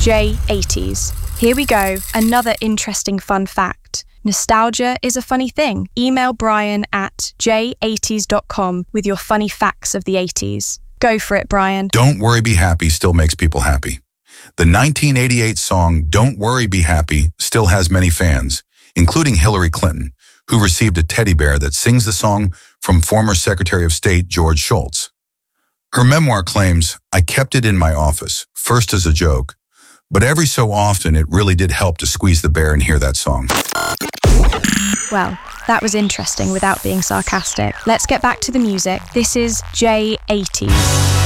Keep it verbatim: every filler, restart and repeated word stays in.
J eighties. Here we go, another interesting fun fact. Nostalgia is a funny thing. Email Brian at j eighties dot com with your funny facts of the eighties. Go for it, Brian. Don't Worry Be Happy still makes people happy. The nineteen eighty-eight song Don't Worry Be Happy still has many fans, including Hillary Clinton, who received a teddy bear that sings the song from former Secretary of State George Shultz. Her memoir claims, "I kept it in my office, first as a joke, but every so often it really did help to squeeze the bear and hear that song." Well, that was interesting without being sarcastic. Let's get back to the music. This is J eighties.